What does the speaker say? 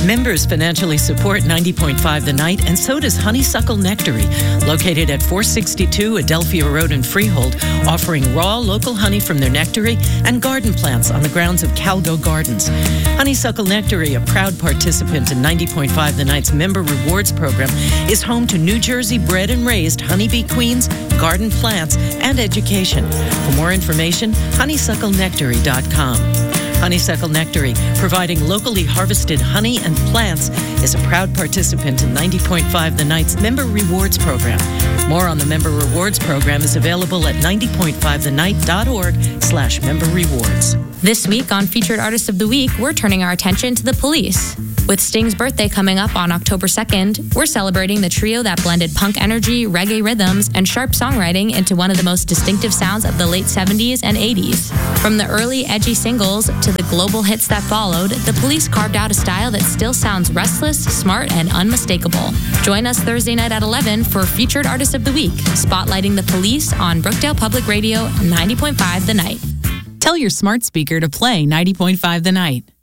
Members financially support 90.5 The Night, and so does Honeysuckle Nectary, located at 462 Adelphia Road in Freehold, offering raw local honey from their nectary and garden plants on the grounds of Calgo Gardens. Honeysuckle Nectary, a proud participant in 90.5 The Night's member rewards program, is home to New Jersey bred and raised honeybee queens, garden plants, and education. For more information, honeysucklenectary.com. Honeysuckle Nectary, providing locally harvested honey and plants, is a proud participant in 90.5 The Night's member rewards program. More on the member rewards program is available at 90.5thenight.org/member rewards. This week on Featured Artist of the Week, we're turning our attention to the Police. With Sting's birthday coming up on October 2nd, we're celebrating the trio that blended punk energy, reggae rhythms, and sharp songwriting into one of the most distinctive sounds of the late 70s and 80s. From the early edgy singles to the global hits that followed, the Police carved out a style that still sounds restless, smart, and unmistakable. Join us Thursday night at 11 for Featured Artist of the Week, spotlighting the Police on Brookdale Public Radio 90.5 The Night. Tell your smart speaker to play 90.5 The Night.